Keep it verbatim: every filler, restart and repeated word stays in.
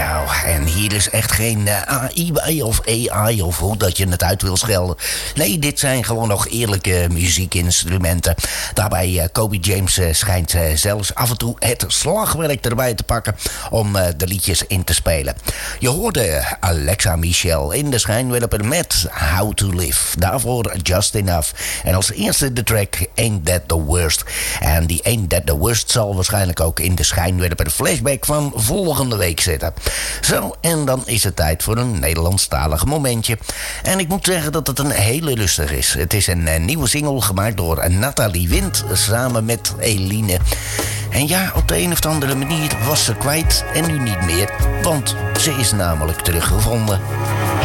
Nou, en hier is echt geen uh, A I bij of A I of hoe dat je het uit wil schelden. Nee, dit zijn gewoon nog eerlijke muziekinstrumenten. Daarbij uh, Kobe James uh, schijnt uh, zelfs af en toe het slagwerk erbij te pakken om uh, de liedjes in te spelen. Je hoorde Alexa Michelle in de schijnwerper met How to Live. Daarvoor Just Enough. En als eerste de track Ain't That The Worst. En die Ain't That The Worst zal waarschijnlijk ook in de schijnwerper flashback van volgende week zitten. Zo, en dan is het tijd voor een Nederlandstalig momentje. En ik moet zeggen dat het een hele rustig is. Het is een, een nieuwe single gemaakt door Nathalie Wind samen met Eline. En ja, op de een of andere manier was ze kwijt en nu niet meer. Want ze is namelijk teruggevonden.